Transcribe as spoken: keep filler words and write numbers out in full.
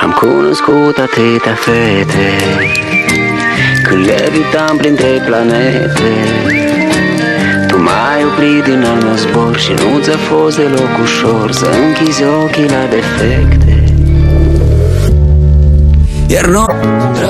Am cunoscut atâtea fete când levitam printre planete. Tu m-ai oprit din al meu zbor și nu ți-a fost deloc ușor să închizi ochii la defecte. Iar nu